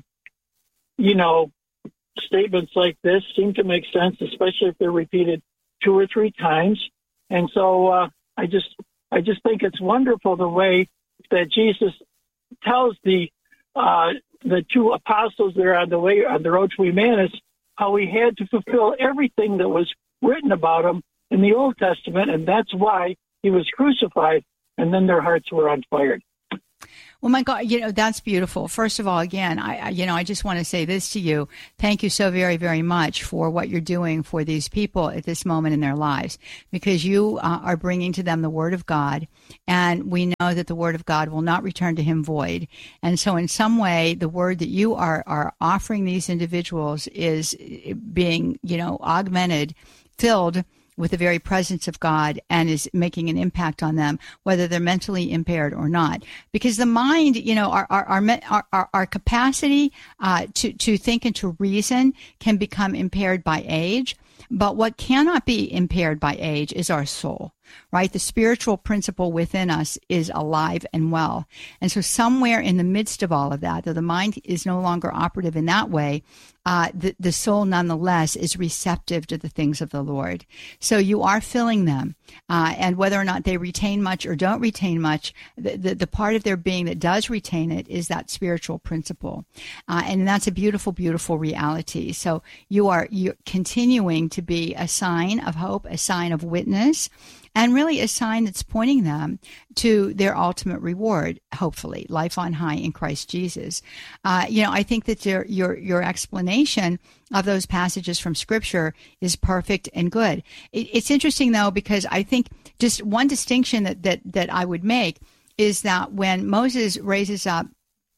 you know, statements like this seem to make sense, especially if they're repeated two or three times. And so uh, I just I just think it's wonderful the way that Jesus tells the uh, the two apostles there on the way on the road to Emmaus how he had to fulfill everything that was written about him in the Old Testament, and that's why he was crucified. And then their hearts were on fire. Well, my God, you know, that's beautiful. First of all, again, I, I, you know, I just want to say this to you. Thank you so very, very much for what you're doing for these people at this moment in their lives, because you uh, are bringing to them the Word of God, and we know that the Word of God will not return to him void. And so in some way, the Word that you are, are offering these individuals is being, you know, augmented, filled with the very presence of God, and is making an impact on them, whether they're mentally impaired or not. Because the mind, you know, our our our our, our capacity uh, to to think and to reason can become impaired by age. But what cannot be impaired by age is our soul, right? The spiritual principle within us is alive and well. And so somewhere in the midst of all of that, though the mind is no longer operative in that way, uh, the, the soul nonetheless is receptive to the things of the Lord. So you are filling them. Uh, and whether or not they retain much or don't retain much, the, the, the part of their being that does retain it is that spiritual principle. Uh, and that's a beautiful, beautiful reality. So you are you're continuing to be a sign of hope, a sign of witness, and really a sign that's pointing them to their ultimate reward, hopefully, life on high in Christ Jesus. Uh, you know, I think that your, your your explanation of those passages from Scripture is perfect and good. It, it's interesting, though, because I think just one distinction that, that, that I would make is that when Moses raises up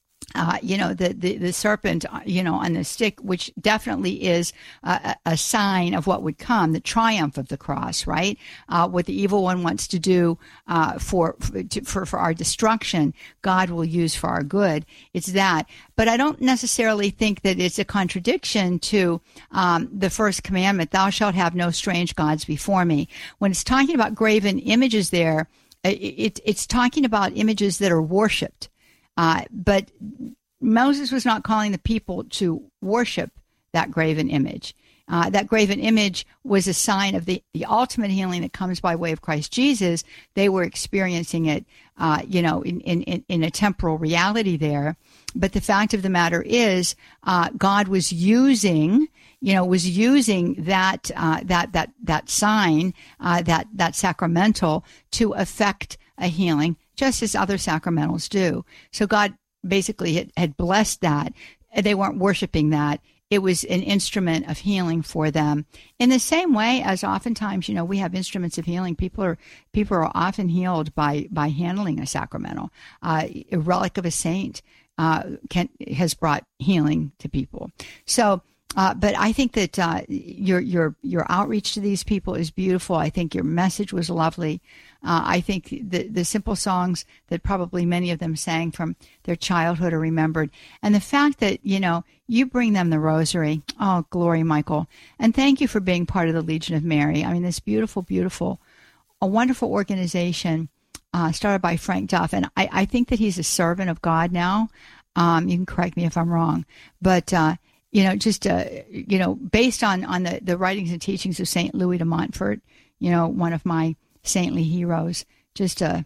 Uh, you know, the, the, the serpent, you know, on the stick, which definitely is a, a sign of what would come, the triumph of the cross, right? Uh, what the evil one wants to do uh, for, for for our destruction, God will use for our good. It's that. But I don't necessarily think that it's a contradiction to um, the first commandment, thou shalt have no strange gods before me. When it's talking about graven images there, it, it, it's talking about images that are worshipped. Uh, but Moses was not calling the people to worship that graven image. Uh, that graven image was a sign of the, the ultimate healing that comes by way of Christ Jesus. They were experiencing it, uh, you know, in, in, in a temporal reality there. But the fact of the matter is, uh, God was using, you know, was using that uh, that that that sign, uh, that that sacramental, to effect a healing, just as other sacramentals do. So God basically had, had blessed that. They weren't worshiping that. It was an instrument of healing for them. In the same way as oftentimes, you know, we have instruments of healing. People are people are often healed by by handling a sacramental. Uh, a relic of a saint uh, can has brought healing to people. So. Uh, but I think that uh, your your your outreach to these people is beautiful. I think your message was lovely. Uh, I think the the simple songs that probably many of them sang from their childhood are remembered, and the fact that you know you bring them the rosary. Oh, glory, Michael! And thank you for being part of the Legion of Mary. I mean, this beautiful, beautiful, a wonderful organization uh, started by Frank Duff, and I, I think that he's a servant of God now. Um, you can correct me if I'm wrong, but. Uh, You know, just, uh, you know, based on, on the, the writings and teachings of Saint Louis de Montfort, you know, one of my saintly heroes, just, uh,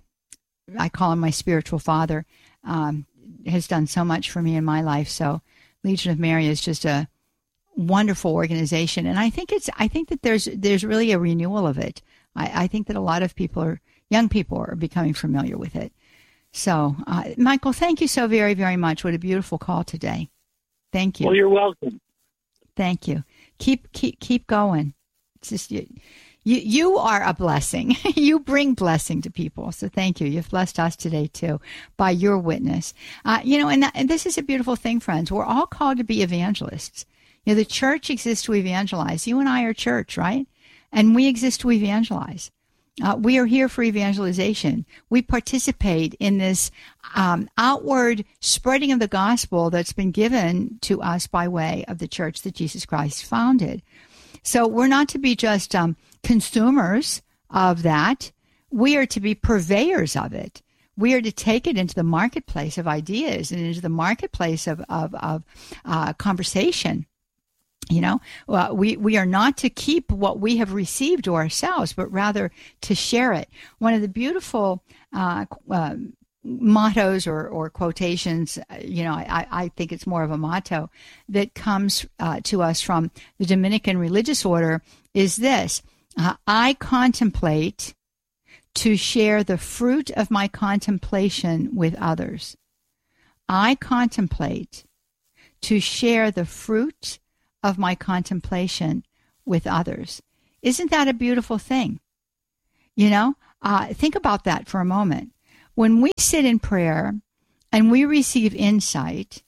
I call him my spiritual father, um, has done so much for me in my life. So Legion of Mary is just a wonderful organization. And I think it's, I think that there's, there's really a renewal of it. I, I think that a lot of people are, young people are becoming familiar with it. So, uh, Michael, thank you so very, very much. What a beautiful call today. Thank you. Well, you're welcome. Thank you. Keep keep keep going. It's just you, you, you are a blessing. You bring blessing to people. So thank you. You've blessed us today too by your witness. Uh, you know, and, that, and this is a beautiful thing, friends. We're all called to be evangelists. You know, the church exists to evangelize. You and I are church, right? And we exist to evangelize. Uh, we are here for evangelization. We participate in this um, outward spreading of the gospel that's been given to us by way of the church that Jesus Christ founded. So we're not to be just um, consumers of that. We are to be purveyors of it. We are to take it into the marketplace of ideas and into the marketplace of, of, of uh, conversation. You know, uh, we, we are not to keep what we have received to ourselves, but rather to share it. One of the beautiful uh, uh, mottos or, or quotations, you know, I, I think it's more of a motto that comes uh, to us from the Dominican religious order is this: uh, I contemplate to share the fruit of my contemplation with others. I contemplate to share the fruit of my contemplation with others. Isn't that a beautiful thing? You know, uh, think about that for a moment. When we sit in prayer and we receive insight,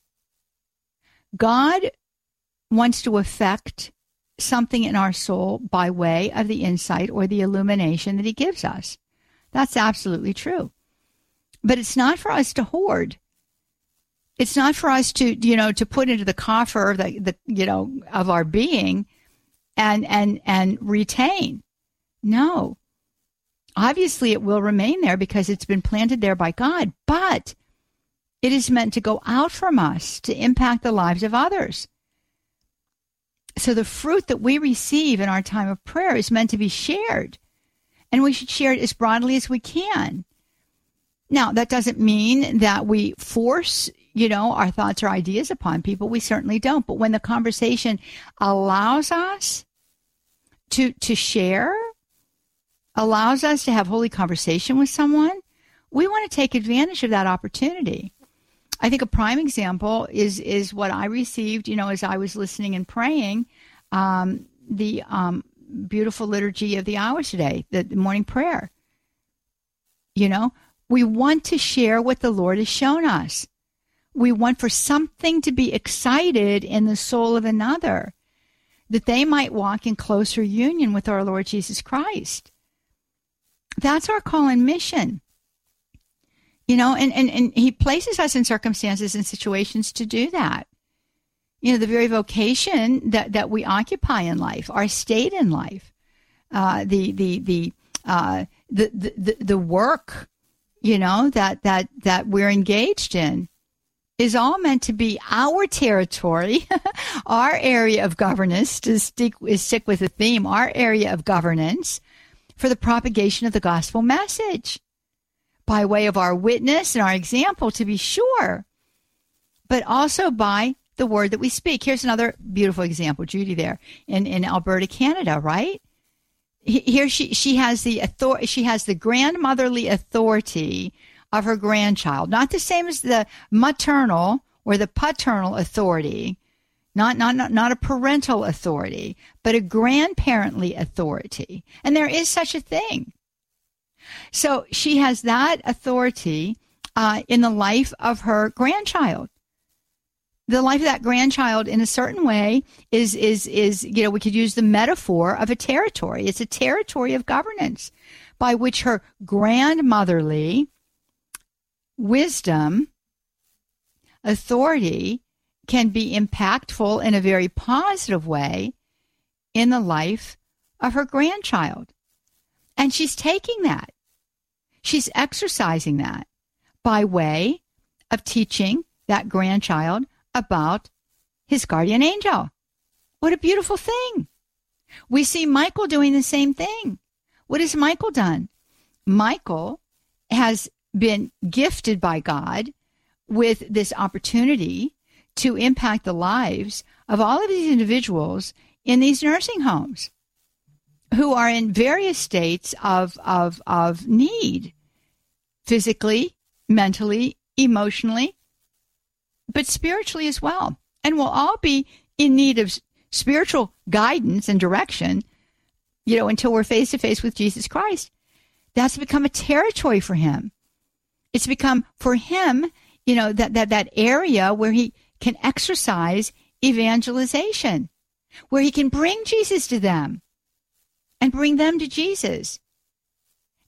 God wants to affect something in our soul by way of the insight or the illumination that he gives us. That's absolutely true. But it's not for us to hoard. It's not for us to, you know, to put into the coffer, the, the you know, of our being and, and, and retain. No. Obviously, it will remain there because it's been planted there by God, but it is meant to go out from us to impact the lives of others. So the fruit that we receive in our time of prayer is meant to be shared, and we should share it as broadly as we can. Now, that doesn't mean that we force, you know, our thoughts or ideas upon people. We certainly don't. But when the conversation allows us to to share, allows us to have holy conversation with someone, we want to take advantage of that opportunity. I think a prime example is is what I received, you know, as I was listening and praying, um, the um, beautiful liturgy of the hours today, the, the morning prayer. You know, we want to share what the Lord has shown us. We want for something to be excited in the soul of another, that they might walk in closer union with our Lord Jesus Christ. That's our call and mission. You know, and, and, and he places us in circumstances and situations to do that. You know, the very vocation that, that we occupy in life, our state in life, uh, the the the, uh, the the the the work, you know, that that that we're engaged in, is all meant to be our territory, our area of governance. To stick is stick with the theme, our area of governance for the propagation of the gospel message, by way of our witness and our example, to be sure, but also by the word that we speak. Here's another beautiful example, Judy there in, in Alberta, Canada, right? Here she she has the author- she has the grandmotherly authority of her grandchild, not the same as the maternal or the paternal authority, not not not, not a parental authority, but a grandparently authority. And there is such a thing. So she has that authority uh, in the life of her grandchild. The life of that grandchild, in a certain way, is is is you know, we could use the metaphor of a territory. It's a territory of governance by which her grandmotherly wisdom, authority can be impactful in a very positive way in the life of her grandchild. And she's taking that. She's exercising that by way of teaching that grandchild about his guardian angel. What a beautiful thing. We see Michael doing the same thing. What has Michael done? Michael has been gifted by God with this opportunity to impact the lives of all of these individuals in these nursing homes who are in various states of, of, of need, physically, mentally, emotionally, but spiritually as well. And we'll all be in need of spiritual guidance and direction, you know, until we're face to face with Jesus Christ. That's become a territory for him. It's become for him, you know, that, that, that area where he can exercise evangelization, where he can bring Jesus to them and bring them to Jesus.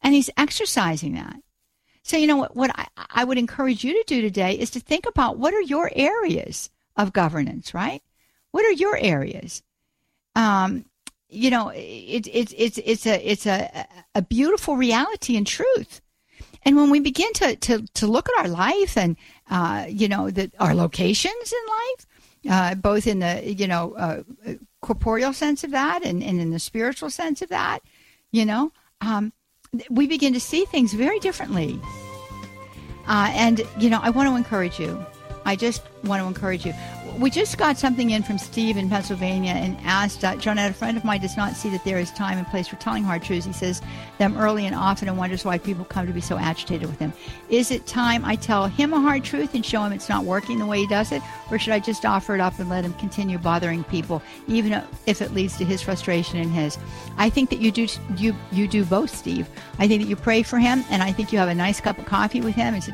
And he's exercising that. So, you know, what, what I, I would encourage you to do today is to think about what are your areas of governance, right? What are your areas? Um, you know, it, it, it's it's a it's a, a beautiful reality and truth. And when we begin to, to, to look at our life and, uh, you know, the, our locations in life, uh, both in the, you know, uh, corporeal sense of that and, and in the spiritual sense of that, you know, um, we begin to see things very differently. Uh, and, you know, I want to encourage you. I just want to encourage you. We just got something in from Steve in Pennsylvania and asked, uh, Jonette, a friend of mine does not see that there is time and place for telling hard truths. He says them early and often and wonders why people come to be so agitated with him. Is it time I tell him a hard truth and show him it's not working the way he does it? Or should I just offer it up and let him continue bothering people, even if it leads to his frustration and his? I think that you do you you do both, Steve. I think that you pray for him, and I think you have a nice cup of coffee with him and say,